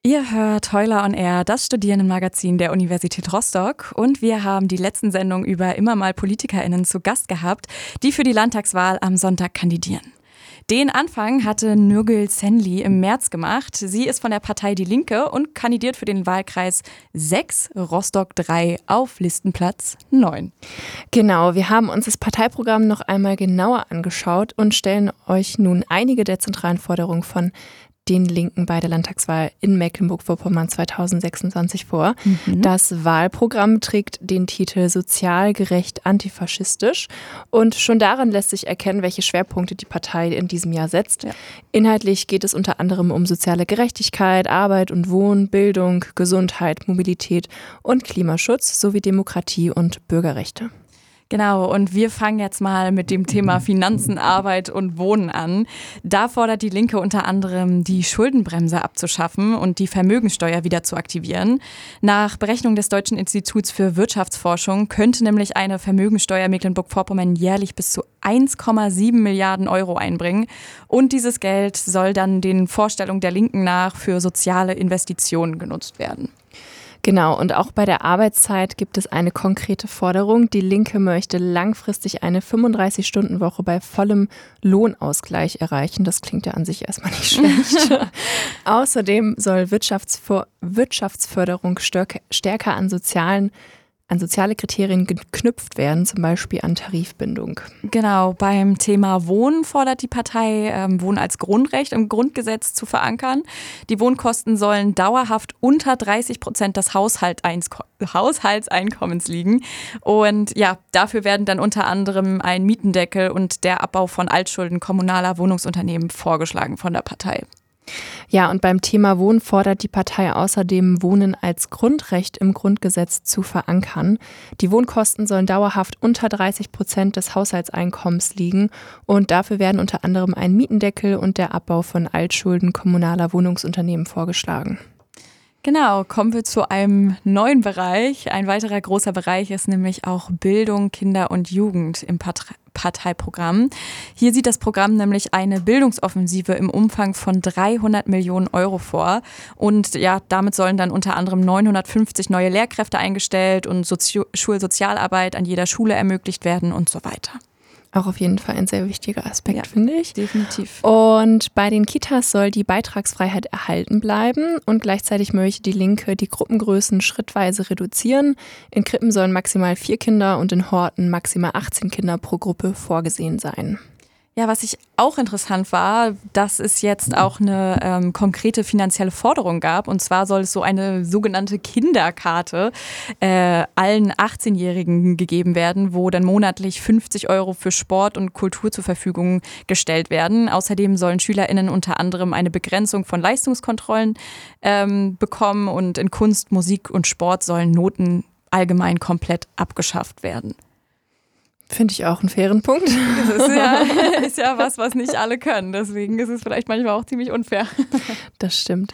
Ihr hört Heuler on Air, das Studierendenmagazin der Universität Rostock. Und wir haben die letzten Sendungen über immer mal PolitikerInnen zu Gast gehabt, die für die Landtagswahl am Sonntag kandidieren. Den Anfang hatte Nurgül Senli im März gemacht. Sie ist von der Partei Die Linke und kandidiert für den Wahlkreis 6, Rostock 3 auf Listenplatz 9. Genau, wir haben uns das Parteiprogramm noch einmal genauer angeschaut und stellen euch nun einige der zentralen Forderungen von den Linken bei der Landtagswahl in Mecklenburg-Vorpommern 2026 vor. Das Wahlprogramm trägt den Titel Sozial gerecht antifaschistisch und schon daran lässt sich erkennen, welche Schwerpunkte die Partei in diesem Jahr setzt. Ja. Inhaltlich geht es unter anderem um soziale Gerechtigkeit, Arbeit und Wohnen, Bildung, Gesundheit, Mobilität und Klimaschutz sowie Demokratie und Bürgerrechte. Genau, und wir fangen jetzt mal mit dem Thema Finanzen, Arbeit und Wohnen an. Da fordert die Linke unter anderem, die Schuldenbremse abzuschaffen und die Vermögensteuer wieder zu aktivieren. Nach Berechnung des Deutschen Instituts für Wirtschaftsforschung könnte nämlich eine Vermögensteuer Mecklenburg-Vorpommern jährlich bis zu 1,7 Milliarden Euro einbringen. Und dieses Geld soll dann den Vorstellungen der Linken nach für soziale Investitionen genutzt werden. Genau, und auch bei der Arbeitszeit gibt es eine konkrete Forderung. Die Linke möchte langfristig eine 35-Stunden-Woche bei vollem Lohnausgleich erreichen. Das klingt ja an sich erstmal nicht schlecht. Außerdem soll Wirtschaftsförderung stärker an soziale Kriterien geknüpft werden, zum Beispiel an Tarifbindung. Genau, beim Thema Wohnen fordert die Partei, Wohnen als Grundrecht im Grundgesetz zu verankern. Die Wohnkosten sollen dauerhaft unter 30% des Haushaltseinkommens liegen. Und ja, dafür werden dann unter anderem ein Mietendeckel und der Abbau von Altschulden kommunaler Wohnungsunternehmen vorgeschlagen von der Partei. Ja, und beim Thema Wohnen fordert die Partei außerdem, Wohnen als Grundrecht im Grundgesetz zu verankern. Die Wohnkosten sollen dauerhaft unter 30% des Haushaltseinkommens liegen und dafür werden unter anderem ein Mietendeckel und der Abbau von Altschulden kommunaler Wohnungsunternehmen vorgeschlagen. Genau, kommen wir zu einem neuen Bereich. Ein weiterer großer Bereich ist nämlich auch Bildung, Kinder und Jugend im Parteiprogramm. Hier sieht das Programm nämlich eine Bildungsoffensive im Umfang von 300 Millionen Euro vor. Und ja, damit sollen dann unter anderem 950 neue Lehrkräfte eingestellt und Schulsozialarbeit an jeder Schule ermöglicht werden und so weiter. Auch auf jeden Fall ein sehr wichtiger Aspekt, finde ich. Definitiv. Und bei den Kitas soll die Beitragsfreiheit erhalten bleiben und gleichzeitig möchte die Linke die Gruppengrößen schrittweise reduzieren. In Krippen sollen maximal 4 Kinder und in Horten maximal 18 Kinder pro Gruppe vorgesehen sein. Ja, was ich auch interessant war, dass es jetzt auch eine konkrete finanzielle Forderung gab. Und zwar soll es so eine sogenannte Kinderkarte allen 18-Jährigen gegeben werden, wo dann monatlich 50 Euro für Sport und Kultur zur Verfügung gestellt werden. Außerdem sollen SchülerInnen unter anderem eine Begrenzung von Leistungskontrollen bekommen und in Kunst, Musik und Sport sollen Noten allgemein komplett abgeschafft werden. Finde ich auch einen fairen Punkt. Das ist ja was nicht alle können. Deswegen ist es vielleicht manchmal auch ziemlich unfair. Das stimmt.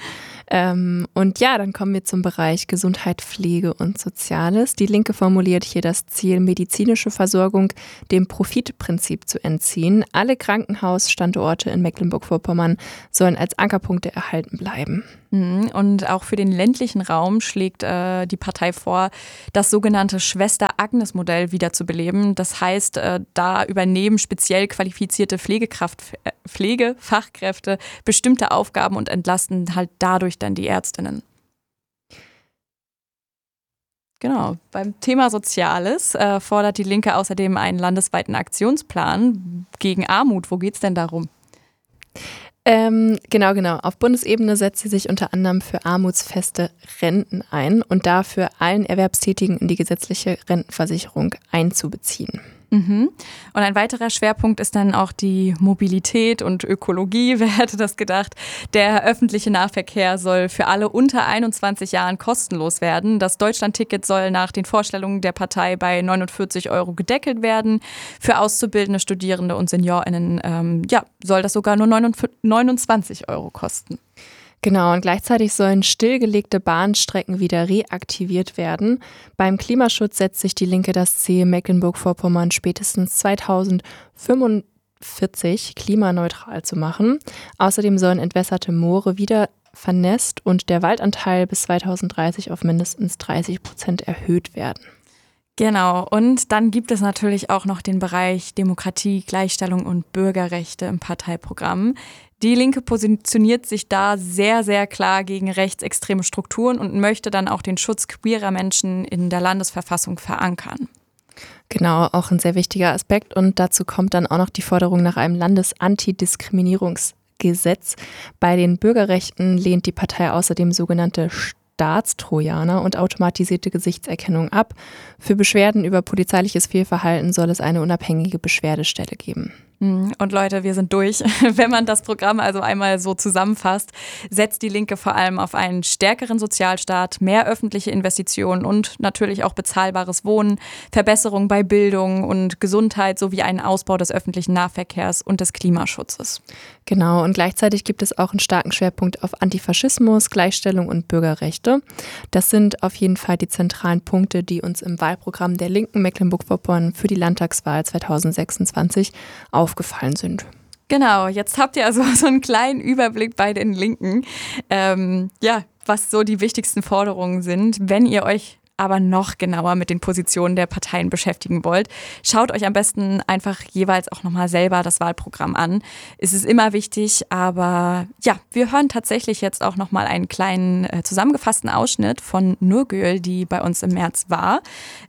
Und ja, dann kommen wir zum Bereich Gesundheit, Pflege und Soziales. Die Linke formuliert hier das Ziel, medizinische Versorgung dem Profitprinzip zu entziehen. Alle Krankenhausstandorte in Mecklenburg-Vorpommern sollen als Ankerpunkte erhalten bleiben. Und auch für den ländlichen Raum schlägt die Partei vor, das sogenannte Schwester-Agnes-Modell wiederzubeleben. Das heißt, da übernehmen speziell qualifizierte Pflegefachkräfte bestimmte Aufgaben und entlasten halt dadurch dann die Ärztinnen. Genau. Beim Thema Soziales fordert die Linke außerdem einen landesweiten Aktionsplan gegen Armut. Wo geht's denn darum? Genau. Auf Bundesebene setzt sie sich unter anderem für armutsfeste Renten ein und dafür allen Erwerbstätigen in die gesetzliche Rentenversicherung einzubeziehen. Und ein weiterer Schwerpunkt ist dann auch die Mobilität und Ökologie. Wer hätte das gedacht? Der öffentliche Nahverkehr soll für alle unter 21 Jahren kostenlos werden. Das Deutschlandticket soll nach den Vorstellungen der Partei bei 49 Euro gedeckelt werden. Für Auszubildende, Studierende und SeniorInnen soll das sogar nur 29 Euro kosten. Genau, und gleichzeitig sollen stillgelegte Bahnstrecken wieder reaktiviert werden. Beim Klimaschutz setzt sich die Linke das Ziel, Mecklenburg-Vorpommern spätestens 2045 klimaneutral zu machen. Außerdem sollen entwässerte Moore wieder vernässt und der Waldanteil bis 2030 auf mindestens 30% erhöht werden. Genau, und dann gibt es natürlich auch noch den Bereich Demokratie, Gleichstellung und Bürgerrechte im Parteiprogramm. Die Linke positioniert sich da sehr, sehr klar gegen rechtsextreme Strukturen und möchte dann auch den Schutz queerer Menschen in der Landesverfassung verankern. Genau, auch ein sehr wichtiger Aspekt. Und dazu kommt dann auch noch die Forderung nach einem Landesantidiskriminierungsgesetz. Bei den Bürgerrechten lehnt die Partei außerdem sogenannte Staatstrojaner und automatisierte Gesichtserkennung ab. Für Beschwerden über polizeiliches Fehlverhalten soll es eine unabhängige Beschwerdestelle geben. Und Leute, wir sind durch. Wenn man das Programm also einmal so zusammenfasst, setzt die Linke vor allem auf einen stärkeren Sozialstaat, mehr öffentliche Investitionen und natürlich auch bezahlbares Wohnen, Verbesserung bei Bildung und Gesundheit sowie einen Ausbau des öffentlichen Nahverkehrs und des Klimaschutzes. Genau, und gleichzeitig gibt es auch einen starken Schwerpunkt auf Antifaschismus, Gleichstellung und Bürgerrechte. Das sind auf jeden Fall die zentralen Punkte, die uns im Wahlprogramm der Linken Mecklenburg-Vorpommern für die Landtagswahl 2026 aufgefallen sind. Genau, jetzt habt ihr also so einen kleinen Überblick bei den Linken, was so die wichtigsten Forderungen sind. Wenn ihr euch aber noch genauer mit den Positionen der Parteien beschäftigen wollt, schaut euch am besten einfach jeweils auch nochmal selber das Wahlprogramm an. Es ist immer wichtig, aber ja, wir hören tatsächlich jetzt auch nochmal einen kleinen zusammengefassten Ausschnitt von Nurgül, die bei uns im März war.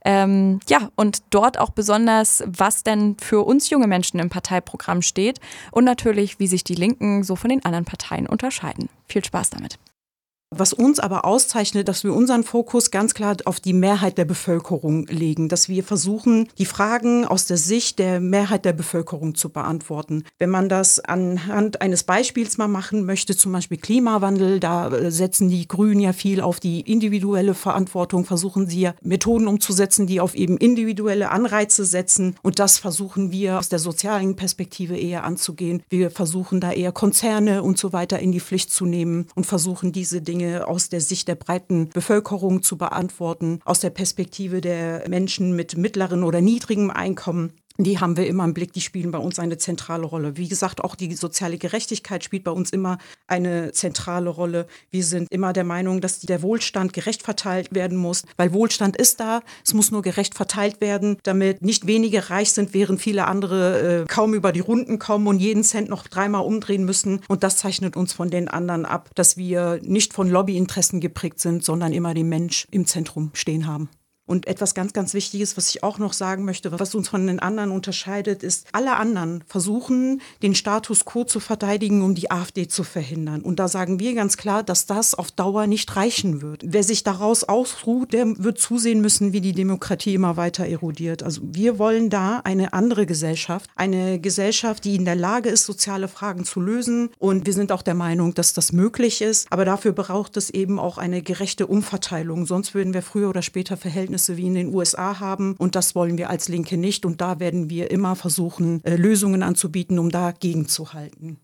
Und dort auch besonders, was denn für uns junge Menschen im Parteiprogramm steht und natürlich, wie sich die Linken so von den anderen Parteien unterscheiden. Viel Spaß damit. Was uns aber auszeichnet, dass wir unseren Fokus ganz klar auf die Mehrheit der Bevölkerung legen, dass wir versuchen, die Fragen aus der Sicht der Mehrheit der Bevölkerung zu beantworten. Wenn man das anhand eines Beispiels mal machen möchte, zum Beispiel Klimawandel, da setzen die Grünen ja viel auf die individuelle Verantwortung, versuchen sie ja Methoden umzusetzen, die auf eben individuelle Anreize setzen, und das versuchen wir aus der sozialen Perspektive eher anzugehen. Wir versuchen da eher Konzerne und so weiter in die Pflicht zu nehmen und versuchen diese Dinge aus der Sicht der breiten Bevölkerung zu beantworten, aus der Perspektive der Menschen mit mittlerem oder niedrigem Einkommen. Die haben wir immer im Blick, die spielen bei uns eine zentrale Rolle. Wie gesagt, auch die soziale Gerechtigkeit spielt bei uns immer eine zentrale Rolle. Wir sind immer der Meinung, dass der Wohlstand gerecht verteilt werden muss, weil Wohlstand ist da, es muss nur gerecht verteilt werden, damit nicht wenige reich sind, während viele andere kaum über die Runden kommen und jeden Cent noch dreimal umdrehen müssen. Und das zeichnet uns von den anderen ab, dass wir nicht von Lobbyinteressen geprägt sind, sondern immer den Mensch im Zentrum stehen haben. Und etwas ganz, ganz Wichtiges, was ich auch noch sagen möchte, was uns von den anderen unterscheidet, ist, alle anderen versuchen, den Status quo zu verteidigen, um die AfD zu verhindern. Und da sagen wir ganz klar, dass das auf Dauer nicht reichen wird. Wer sich daraus ausruht, der wird zusehen müssen, wie die Demokratie immer weiter erodiert. Also wir wollen da eine andere Gesellschaft, die in der Lage ist, soziale Fragen zu lösen. Und wir sind auch der Meinung, dass das möglich ist. Aber dafür braucht es eben auch eine gerechte Umverteilung. Sonst würden wir früher oder später Verhältnisse wie in den USA haben, und das wollen wir als Linke nicht, und da werden wir immer versuchen, Lösungen anzubieten, um dagegen zu halten.